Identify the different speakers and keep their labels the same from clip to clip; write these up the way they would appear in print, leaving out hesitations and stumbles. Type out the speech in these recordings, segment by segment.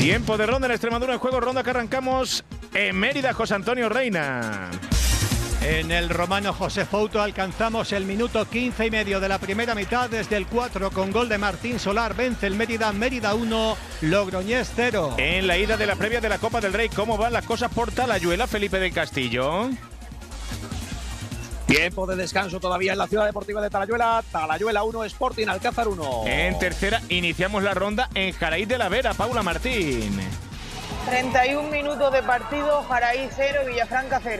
Speaker 1: Tiempo de ronda en Extremadura en juego, ronda que arrancamos en Mérida, José Antonio Reina.
Speaker 2: En el Romano José Fouto alcanzamos el minuto 15 y medio de la primera mitad. Desde el 4 con gol de Martín Solar vence el Mérida, Mérida 1, Logroñés 0.
Speaker 1: En la ida de la previa de la Copa del Rey, ¿cómo van las cosas por Talayuela, Felipe del Castillo?
Speaker 3: Tiempo de descanso todavía en la Ciudad Deportiva de Talayuela. Talayuela 1, Sporting Alcázar 1.
Speaker 1: En tercera iniciamos la ronda en Jaraíz de la Vera, Paula Martín.
Speaker 4: 31 minutos de partido, Jaraíz 0, Villafranca 0.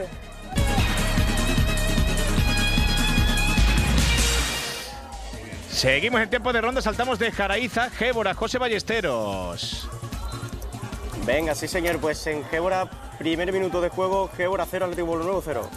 Speaker 1: Seguimos en tiempo de ronda, saltamos de Jaraíz a Gébora, José Ballesteros.
Speaker 5: Venga, sí señor, pues en Gébora, primer minuto de juego, Gébora 0, Atlético Bolonuevo 0.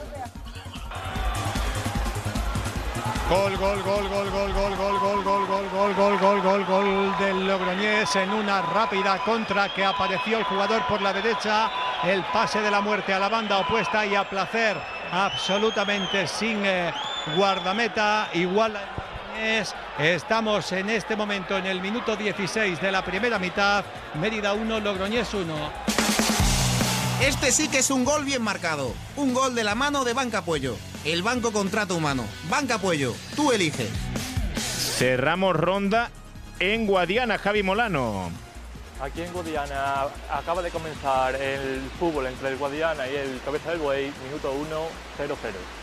Speaker 2: Gol del Logroñés en una rápida contra que apareció el jugador por la derecha, el pase de la muerte a la banda opuesta y a placer absolutamente sin guardameta, igual a Logroñés. Estamos en este momento en el minuto 16 de la primera mitad, Mérida 1, Logroñés 1.
Speaker 6: Este sí que es un gol bien marcado. Un gol de la mano de Banca Puello. El banco contrato humano. Banca Puello, tú eliges.
Speaker 1: Cerramos ronda en Guadiana, Javi Molano.
Speaker 7: Aquí en Guadiana acaba de comenzar el fútbol entre el Guadiana y el Cabeza del Buey, minuto 1, 0-0.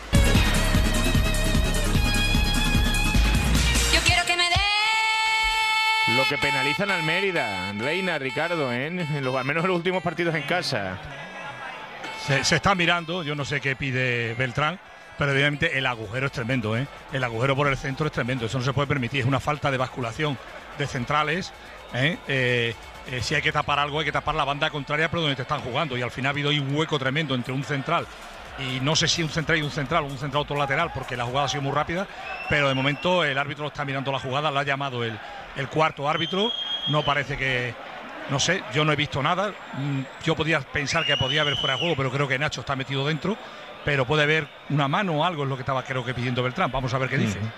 Speaker 8: Yo quiero que me dé.
Speaker 1: Lo que penalizan al Mérida, Reina, Ricardo, al menos en los últimos partidos en casa.
Speaker 9: Se está mirando, yo no sé qué pide Beltrán, pero evidentemente el agujero es tremendo, ¿eh? El agujero por el centro es tremendo, eso no se puede permitir, es una falta de basculación de centrales, si hay que tapar algo, hay que tapar la banda contraria, pero donde te están jugando, y al final ha habido ahí un hueco tremendo entre un central, y no sé si un central y un central, o un central otro lateral, porque la jugada ha sido muy rápida, pero de momento el árbitro está mirando la jugada, la ha llamado el cuarto árbitro, no parece que... No sé, yo no he visto nada. Yo podía pensar que podía haber fuera de juego, pero creo que Nacho está metido dentro. Pero puede haber una mano o algo, es lo que estaba creo que pidiendo Beltrán. Vamos a ver qué dice.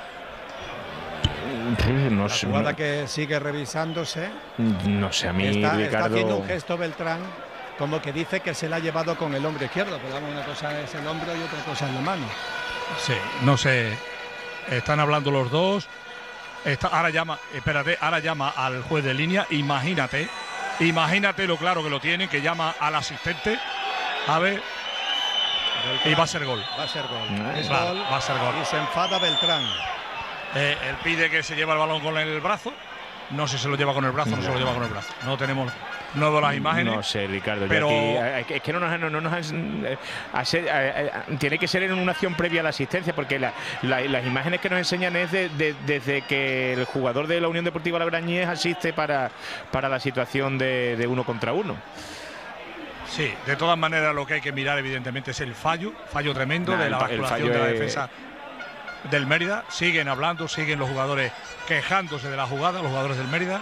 Speaker 2: No sé, la jugada que sigue revisándose.
Speaker 1: No sé, a mí
Speaker 2: está
Speaker 1: Ricardo...
Speaker 2: haciendo un gesto Beltrán como que dice que se la ha llevado con el hombro izquierdo. Pero vamos, una cosa es el hombro y otra cosa es la mano.
Speaker 9: Sí, no sé. Están hablando los dos. Ahora llama al juez de línea. Imagínate lo claro que lo tiene, que llama al asistente. A ver. Y va a ser gol.
Speaker 2: Va a ser gol.
Speaker 9: Va a ser gol.
Speaker 2: Y se enfada Beltrán.
Speaker 9: Él pide que se lleve el balón con el brazo. No sé si se lo lleva con el brazo o no se lo lleva con el brazo. No tenemos... No veo las imágenes.
Speaker 1: No sé, Ricardo.
Speaker 9: Pero
Speaker 1: es que no nos tiene que ser en una acción previa a la asistencia, porque las imágenes que nos enseñan es desde que el jugador de la Unión Deportiva Logroñés asiste para la situación de 1 contra 1.
Speaker 9: Sí, de todas maneras lo que hay que mirar evidentemente es el fallo tremendo de la basculación de la defensa del Mérida. Siguen hablando, siguen los jugadores quejándose de la jugada, los jugadores del Mérida.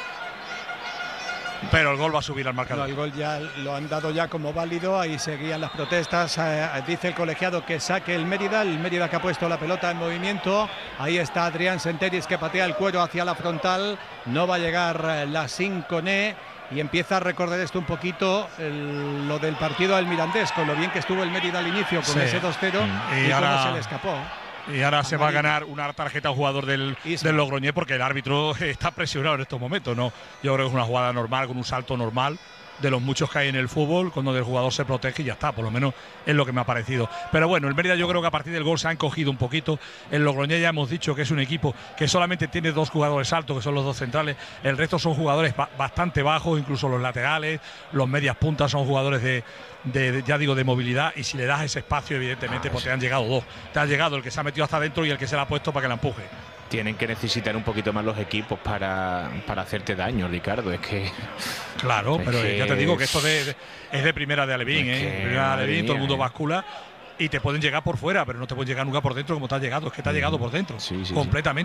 Speaker 9: Pero el gol va a subir al marcador.
Speaker 2: No, el gol ya lo han dado ya como válido. Ahí seguían las protestas. Dice el colegiado que saque el Mérida que ha puesto la pelota en movimiento. Ahí está Adrián Senteris que patea el cuero hacia la frontal. No va a llegar la Sinconé. Y empieza a recordar esto un poquito lo del partido del Mirandés, con lo bien que estuvo el Mérida al inicio con ese 2-0 y ahora cómo se le escapó.
Speaker 9: Y ahora se va a ganar una tarjeta a un jugador del Logroñés, porque el árbitro está presionado en estos momentos, ¿no? Yo creo que es una jugada normal, con un salto normal de los muchos que hay en el fútbol, cuando el jugador se protege y ya está, por lo menos es lo que me ha parecido. Pero bueno, el Mérida yo creo que a partir del gol se ha encogido un poquito. El Logroñés ya hemos dicho que es un equipo que solamente tiene 2 jugadores altos, que son los 2 centrales. El resto son jugadores bastante bajos, incluso los laterales, los medias puntas son jugadores de movilidad, y si le das ese espacio, evidentemente, pues te han llegado 2. Te ha llegado el que se ha metido hasta adentro y el que se la ha puesto para que la empuje.
Speaker 1: Tienen que necesitar un poquito más los equipos para hacerte daño, Ricardo. Es que...
Speaker 9: Claro, pero ya te digo que esto es de primera de Alevín, primera de Alevín, todo el mundo bascula y te pueden llegar por fuera, pero no te pueden llegar nunca por dentro como te ha llegado. Es que te ha llegado por dentro, completamente.